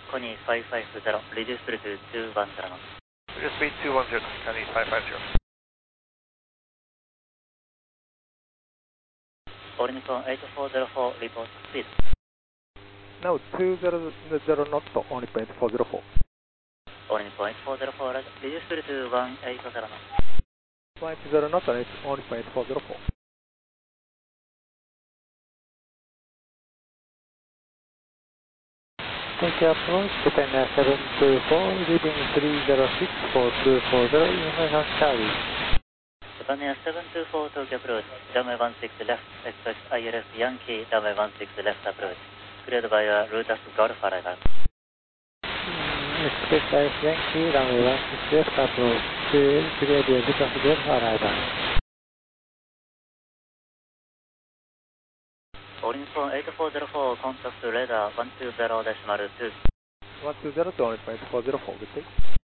Connie 550, reduce speed to 210 knots. Reduce speed 210, Connie 550. Ornicon 8404, report speed. Now 200 knots, only point 404. Ornicon 8404, reduce speed to 180 knots. 180 knots, and it's only point 404. Take your approach, Japan 724, leaving 306 for 240, Union Charlie. Japan 724, Tokyo approach, runway 16 left, expect ILS Yankee, runway 16 left approach, cleared by Lutas Golf arrival. Expect ILS Yankee, runway 16 left approach, cleared by Lutas Golf arrival. Ornicon 8404, contact radar 120.2. 120 to only point 404, good day.